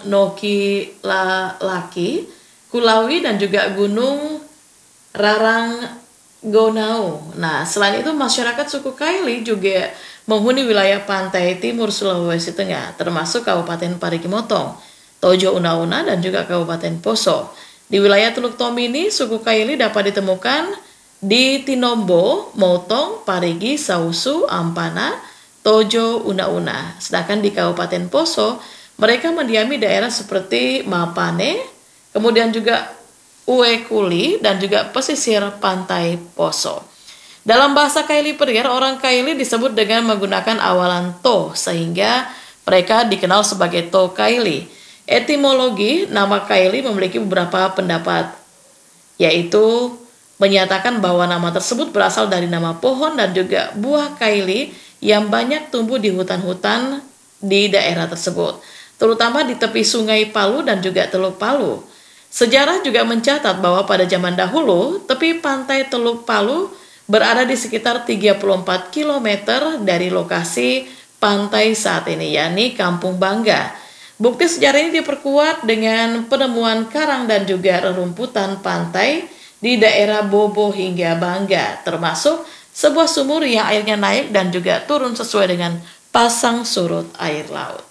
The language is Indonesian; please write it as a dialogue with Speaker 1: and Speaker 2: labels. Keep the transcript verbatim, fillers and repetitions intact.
Speaker 1: Gunung Noki La- Laki, Kulawi, dan juga Gunung Raranggonau. Nah, selain itu masyarakat suku Kaili juga menghuni wilayah pantai timur Sulawesi Tengah, termasuk Kabupaten Parigi Motong, Tojo Una-Una, dan juga Kabupaten Poso. Di wilayah Teluk Tomini, suku Kaili dapat ditemukan di Tinombo, Motong, Parigi, Sausu, Ampana, Tojo, Una-Una. Sedangkan di Kabupaten Poso, mereka mendiami daerah seperti Mapane, kemudian juga Uekuli, dan juga pesisir pantai Poso. Dalam bahasa Kaili Perger, orang Kaili disebut dengan menggunakan awalan to, sehingga mereka dikenal sebagai To Kaili. Etimologi nama Kaili memiliki beberapa pendapat, yaitu menyatakan bahwa nama tersebut berasal dari nama pohon dan juga buah kaili yang banyak tumbuh di hutan-hutan di daerah tersebut, terutama di tepi sungai Palu dan juga Teluk Palu. Sejarah juga mencatat bahwa pada zaman dahulu, tepi pantai Teluk Palu berada di sekitar tiga puluh empat kilometer dari lokasi pantai saat ini, yakni Kampung Bangga. Bukti sejarah ini diperkuat dengan penemuan karang dan juga rerumputan pantai di daerah Bobo hingga Bangga, termasuk sebuah sumur yang airnya naik dan juga turun sesuai dengan pasang surut air laut.